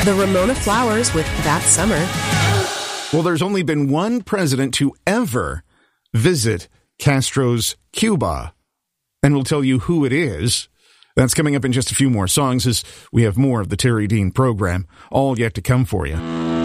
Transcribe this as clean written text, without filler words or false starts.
The Ramona Flowers with That Summer. Well, there's only been one president to ever visit Castro's Cuba, and we'll tell you who it is. That's coming up in just a few more songs as we have more of the Terry Dean program, all yet to come for you.